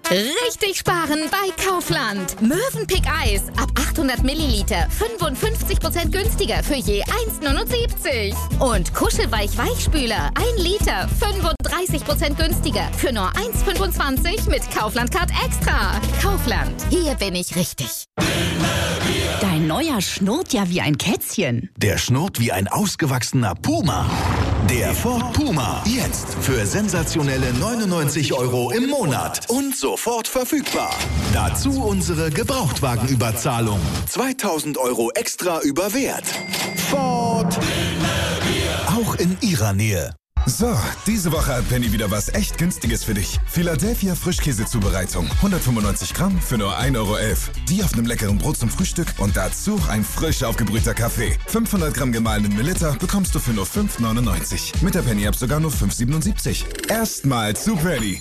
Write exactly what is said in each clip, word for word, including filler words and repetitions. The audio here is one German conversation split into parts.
Richtig sparen bei Kaufland. Mövenpick Eis ab achthundert Milliliter fünfundfünfzig Prozent günstiger für je eins Komma neunundsiebzig. Und Kuschelweich Weichspüler ein Liter fünfunddreißig Prozent günstiger für nur eins Komma fünfundzwanzig mit Kaufland Card Extra. Kaufland, hier bin ich richtig. Dein neuer schnurrt ja wie ein Kätzchen. Der schnurrt wie ein ausgewachsener Puma. Der Ford Puma. Jetzt für sensationelle neunundneunzig Euro im Monat. Und sofort verfügbar. Dazu unsere Gebrauchtwagenüberzahlung. zweitausend Euro extra über Wert. Ford. Auch in Ihrer Nähe. So, diese Woche hat Penny wieder was echt Günstiges für dich. Philadelphia Frischkäsezubereitung. hundertfünfundneunzig Gramm für nur ein Euro elf. Die auf einem leckeren Brot zum Frühstück und dazu ein frisch aufgebrühter Kaffee. fünfhundert Gramm gemahlenen Mililiter bekommst du für nur fünf neunundneunzig. Mit der Penny-App sogar nur fünf siebenundsiebzig. Erstmal zu Penny.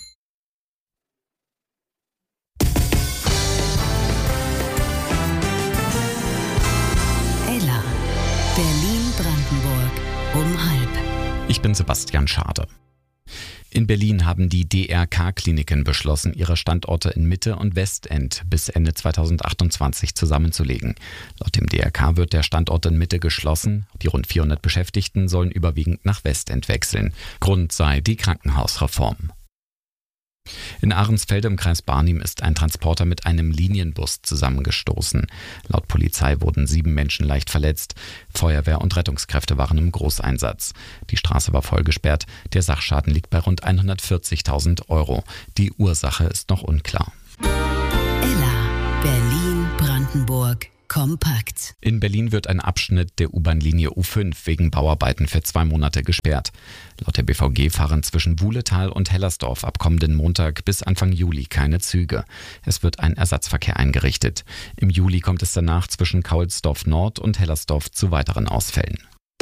Ella. Berlin-Brandenburg. Um halb. Ich bin Sebastian Schade. In Berlin haben die D R K-Kliniken beschlossen, ihre Standorte in Mitte und Westend bis Ende zweitausendachtundzwanzig zusammenzulegen. Laut dem D R K wird der Standort in Mitte geschlossen. Die rund vierhundert Beschäftigten sollen überwiegend nach Westend wechseln. Grund sei die Krankenhausreform. In Ahrensfelde im Kreis Barnim ist ein Transporter mit einem Linienbus zusammengestoßen. Laut Polizei wurden sieben Menschen leicht verletzt. Feuerwehr und Rettungskräfte waren im Großeinsatz. Die Straße war voll gesperrt. Der Sachschaden liegt bei rund hundertvierzigtausend Euro. Die Ursache ist noch unklar. Ella. Berlin-Brandenburg. Kompakt. In Berlin wird ein Abschnitt der U-Bahn-Linie U fünf wegen Bauarbeiten für zwei Monate gesperrt. Laut der B V G fahren zwischen Wuhletal und Hellersdorf ab kommenden Montag bis Anfang Juli keine Züge. Es wird ein Ersatzverkehr eingerichtet. Im Juli kommt es danach zwischen Kaulsdorf Nord und Hellersdorf zu weiteren Ausfällen.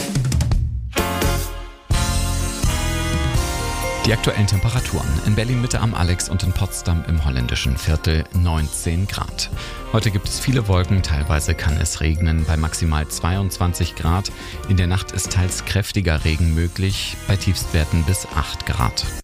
Die aktuellen Temperaturen. In Berlin-Mitte am Alex und in Potsdam im holländischen Viertel neunzehn Grad. Heute gibt es viele Wolken, teilweise kann es regnen bei maximal zweiundzwanzig Grad. In der Nacht ist teils kräftiger Regen möglich, bei Tiefstwerten bis acht Grad.